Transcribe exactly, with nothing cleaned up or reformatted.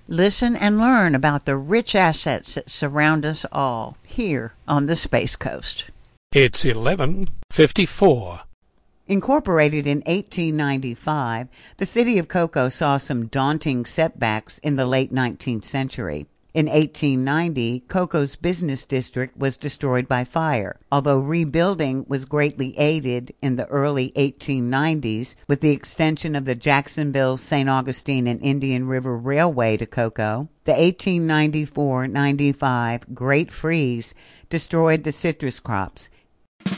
Listen and learn about the rich assets that surround us all here on the Space Coast. It's eleven fifty-four. Incorporated in eighteen ninety-five, the city of Cocoa saw some daunting setbacks in the late nineteenth century. In eighteen ninety, Cocoa's business district was destroyed by fire, although rebuilding was greatly aided in the early eighteen nineties with the extension of the Jacksonville, Saint Augustine, and Indian River Railway to Cocoa. The eighteen ninety-four ninety-five Great Freeze destroyed the citrus crops,